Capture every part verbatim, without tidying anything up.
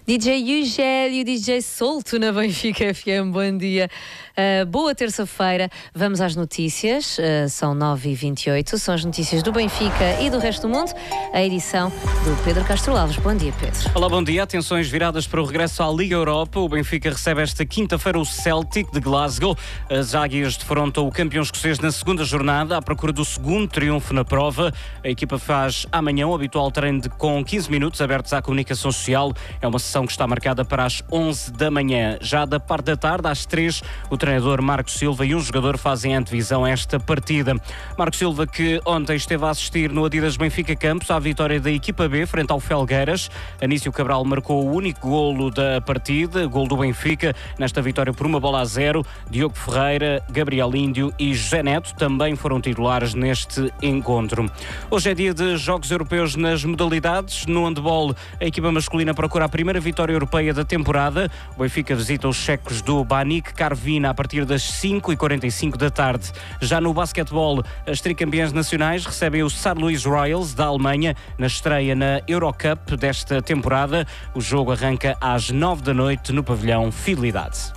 D J Eugélio, D J Solto na Benfica F M, bom dia. Uh, boa terça-feira, vamos às notícias, uh, são nove e vinte e oito, são as notícias do Benfica e do resto do mundo, a edição do Pedro Castro Alves. Bom dia, Pedro. Olá, bom dia. Atenções viradas para o regresso à Liga Europa. O Benfica recebe esta quinta-feira o Celtic de Glasgow. As águias defrontam o campeão escocês na segunda jornada, à procura do segundo triunfo na prova. A equipa faz amanhã o habitual treino de, com quinze minutos abertos à comunicação social. É uma sessão que está marcada para as onze da manhã. Já da parte da tarde, às três, o treinador Marco Silva e um jogador fazem antevisão a esta partida. Marco Silva, que ontem esteve a assistir no Adidas Benfica Campos à vitória da equipa B frente ao Felgueiras. Anísio Cabral marcou o único golo da partida, golo do Benfica, nesta vitória por uma bola a zero. Diogo Ferreira, Gabriel Índio e José Neto também foram titulares neste encontro. Hoje é dia de Jogos Europeus nas modalidades. No handball, a equipa masculina procura a primeira vitória europeia da temporada. O Benfica visita os checos do Baník Karvina a partir das cinco e quarenta e cinco da tarde. Já no basquetebol, as tricampeãs nacionais recebem o Saar Louis Royals da Alemanha na estreia na Eurocup desta temporada. O jogo arranca às nove da noite no pavilhão Fidelidade.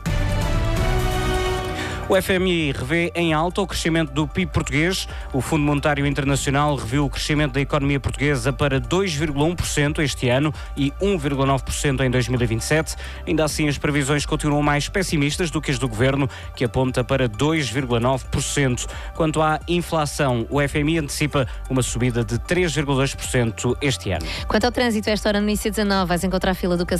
O F M I revê em alta o crescimento do P I B português. O Fundo Monetário Internacional reviu o crescimento da economia portuguesa para dois vírgula um por cento este ano e um vírgula nove por cento em dois mil e vinte e sete. Ainda assim, as previsões continuam mais pessimistas do que as do Governo, que aponta para dois vírgula nove por cento. Quanto à inflação, o F M I antecipa uma subida de três vírgula dois por cento este ano. Quanto ao trânsito, a esta hora no I C dezanove vais encontrar a fila do